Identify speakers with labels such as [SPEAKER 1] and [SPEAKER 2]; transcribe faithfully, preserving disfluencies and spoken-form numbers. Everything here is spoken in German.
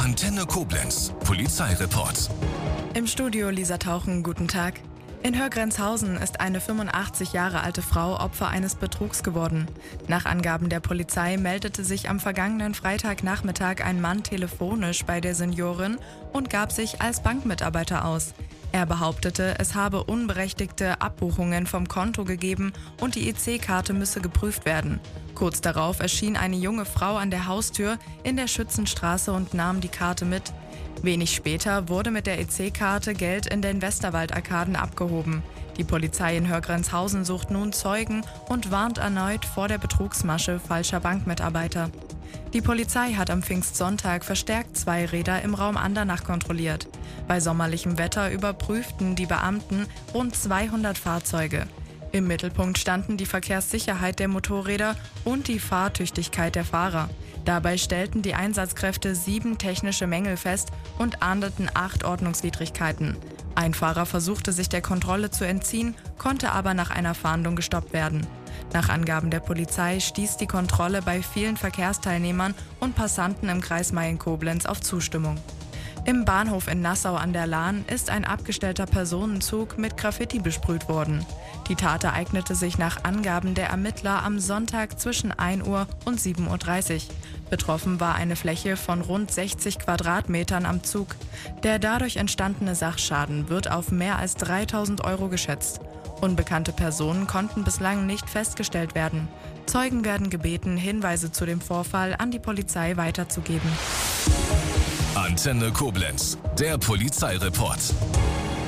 [SPEAKER 1] Antenne Koblenz, Polizeireport.
[SPEAKER 2] Im Studio Lisa Tauchen, guten Tag. In Hörgrenzhausen ist eine fünfundachtzig Jahre alte Frau Opfer eines Betrugs geworden. Nach Angaben der Polizei meldete sich am vergangenen Freitagnachmittag ein Mann telefonisch bei der Seniorin und gab sich als Bankmitarbeiter aus. Er behauptete, es habe unberechtigte Abbuchungen vom Konto gegeben und die E C-Karte müsse geprüft werden. Kurz darauf erschien eine junge Frau an der Haustür in der Schützenstraße und nahm die Karte mit. Wenig später wurde mit der E C-Karte Geld in den Westerwald-Arkaden abgehoben. Die Polizei in Hörgrenzhausen sucht nun Zeugen und warnt erneut vor der Betrugsmasche falscher Bankmitarbeiter. Die Polizei hat am Pfingstsonntag verstärkt zwei Räder im Raum Andernach kontrolliert. Bei sommerlichem Wetter überprüften die Beamten rund zweihundert Fahrzeuge. Im Mittelpunkt standen die Verkehrssicherheit der Motorräder und die Fahrtüchtigkeit der Fahrer. Dabei stellten die Einsatzkräfte sieben technische Mängel fest und ahndeten acht Ordnungswidrigkeiten. Ein Fahrer versuchte sich der Kontrolle zu entziehen, konnte aber nach einer Fahndung gestoppt werden. Nach Angaben der Polizei stieß die Kontrolle bei vielen Verkehrsteilnehmern und Passanten im Kreis Mayen-Koblenz auf Zustimmung. Im Bahnhof in Nassau an der Lahn ist ein abgestellter Personenzug mit Graffiti besprüht worden. Die Tat ereignete sich nach Angaben der Ermittler am Sonntag zwischen ein Uhr und sieben Uhr dreißig. Betroffen war eine Fläche von rund sechzig Quadratmetern am Zug. Der dadurch entstandene Sachschaden wird auf mehr als dreitausend Euro geschätzt. Unbekannte Personen konnten bislang nicht festgestellt werden. Zeugen werden gebeten, Hinweise zu dem Vorfall an die Polizei weiterzugeben.
[SPEAKER 1] Antenne Koblenz, der Polizeireport.